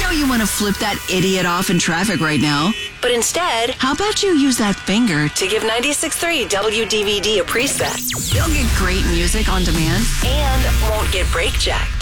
know you want to flip that idiot off in traffic right now. But instead, how about you use that finger to give 96.3 WDVD a preset? You'll get great music on demand and won't get brake checked.